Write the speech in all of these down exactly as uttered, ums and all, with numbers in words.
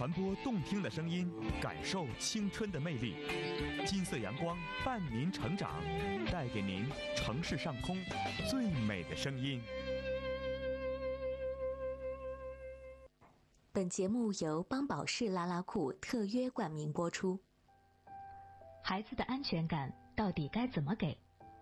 传播动听的声音，感受青春的魅力。金色阳光伴您成长，带给您城市上空最美的声音。 本节目由邦宝适拉拉裤特约冠名播出。孩子的安全感到底该怎么给？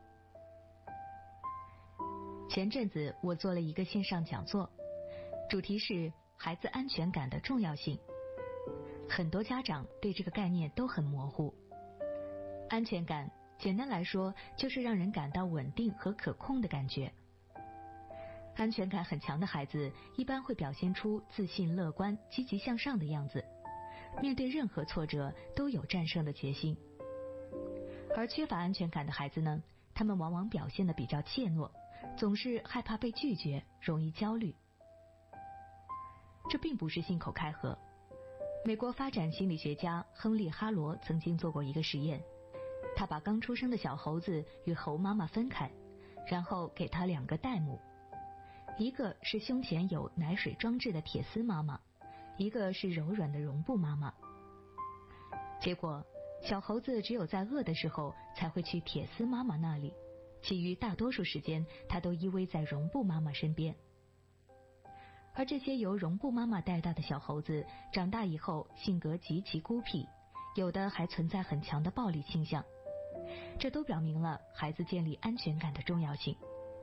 前阵子我做了一个线上讲座，主题是孩子安全感的重要性。很多家长对这个概念都很模糊。安全感简单来说就是让人感到稳定和可控的感觉。安全感很强的孩子一般会表现出自信、乐观、积极向上的样子，面对任何挫折都有战胜的决心。而缺乏安全感的孩子呢，他们往往表现得比较怯懦，总是害怕被拒绝，容易焦虑。这并不是信口开河。美国发展心理学家亨利·哈罗曾经做过一个实验，他把刚出生的小猴子与猴妈妈分开，然后给他两个代母，一个是胸前有奶水装置的铁丝妈妈，一个是柔软的绒布妈妈。结果小猴子只有在饿的时候才会去铁丝妈妈那里，其余大多数时间他都依偎在绒布妈妈身边。而这些由绒布妈妈带大的小猴子长大以后性格极其孤僻，有的还存在很强的暴力倾向，这都表明了孩子建立安全感的重要性。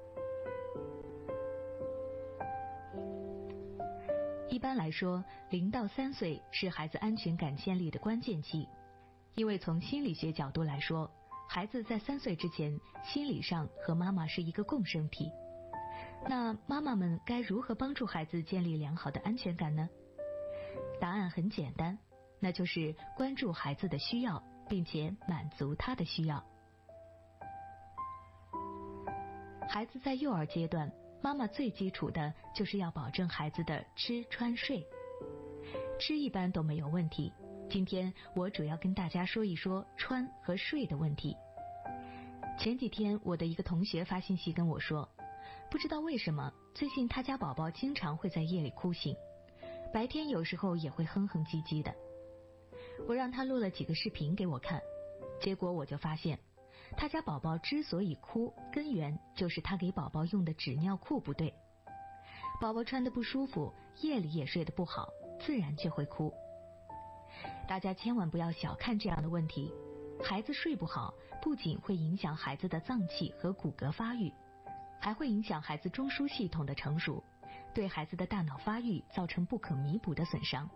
一般来说，零到三岁是孩子安全感建立的关键期，因为从心理学角度来说，孩子在三岁之前心理上和妈妈是一个共生体。那妈妈们该如何帮助孩子建立良好的安全感呢？答案很简单，那就是关注孩子的需要，并且满足他的需要。孩子在幼儿阶段，妈妈最基础的就是要保证孩子的吃穿睡。吃一般都没有问题，今天我主要跟大家说一说穿和睡的问题。前几天我的一个同学发信息跟我说，不知道为什么最近他家宝宝经常会在夜里哭醒，白天有时候也会哼哼唧唧的。我让他录了几个视频给我看，结果我就发现他家宝宝之所以哭，根源就是他给宝宝用的纸尿裤不对。宝宝穿得不舒服，夜里也睡得不好，自然就会哭。大家千万不要小看这样的问题，孩子睡不好不仅会影响孩子的脏器和骨骼发育，还会影响孩子中枢系统的成熟，对孩子的大脑发育造成不可弥补的损伤。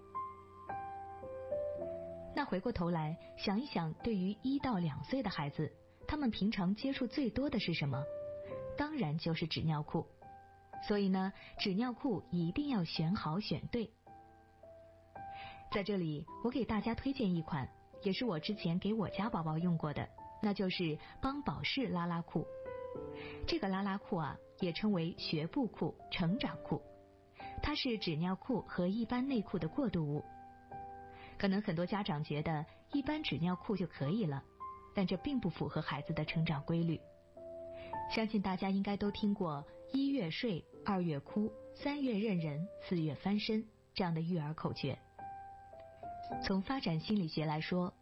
那回过头来想一想，对于一到两岁的孩子，他们平常接触最多的是什么？当然就是纸尿裤。所以呢，纸尿裤一定要选好选对。在这里我给大家推荐一款，也是我之前给我家宝宝用过的，那就是邦宝适拉拉裤。这个拉拉裤啊，也称为学步裤、成长裤，它是纸尿裤和一般内裤的过渡物。可能很多家长觉得一般纸尿裤就可以了，但这并不符合孩子的成长规律。相信大家应该都听过一月睡，二月哭，三月认人，四月翻身这样的育儿口诀。从发展心理学来说，